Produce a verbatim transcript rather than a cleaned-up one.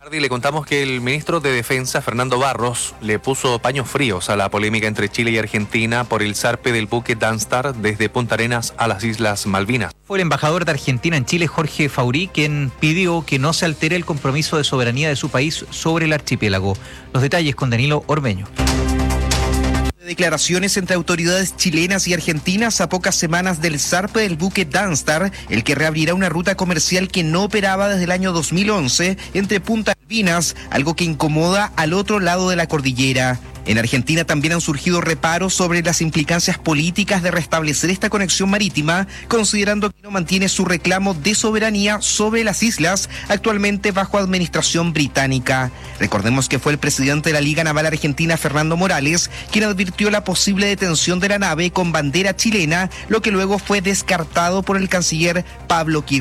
Y le contamos que el ministro de Defensa, Fernando Barros, le puso paños fríos a la polémica entre Chile y Argentina por el zarpe del buque Danstar desde Punta Arenas a las Islas Malvinas. Fue el embajador de Argentina en Chile, Jorge Faurí, quien pidió que no se altere el compromiso de soberanía de su país sobre el archipiélago. Los detalles con Danilo Ormeño. Declaraciones entre autoridades chilenas y argentinas a pocas semanas del zarpe del buque Danstar, el que reabrirá una ruta comercial que no operaba desde el año dos mil once entre Punta Malvinas, algo que incomoda al otro lado de la cordillera. En Argentina también han surgido reparos sobre las implicancias políticas de restablecer esta conexión marítima, considerando que no mantiene su reclamo de soberanía sobre las islas, actualmente bajo administración británica. Recordemos que fue el presidente de la Liga Naval Argentina, Fernando Morales, quien advirtió la posible detención de la nave con bandera chilena, lo que luego fue descartado por el canciller Pablo Quiroga.